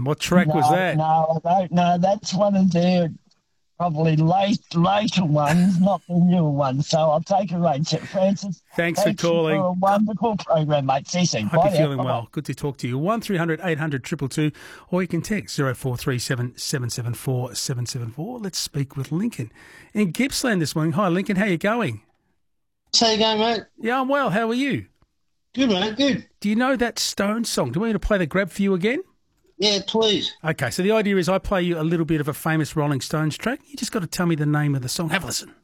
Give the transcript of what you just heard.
one. What track was that? No, I don't know. That's one of their probably later ones, not the newer ones. So I'll take it away, Francis. Thanks for calling. For a wonderful program, mate. See you soon. Hope you're feeling well. Good to talk to you. 1300 800 222, or you can text 0437 774 774. Let's speak with Lincoln in Gippsland this morning. Hi, Lincoln. How you going? How you going, mate? Yeah, I'm well. How are you? Good, mate. Good. Do you know that Stones song? Do you want me to play the grab for you again? Yeah, please. Okay, so the idea is I play you a little bit of a famous Rolling Stones track. You just got to tell me the name of the song. Have a listen.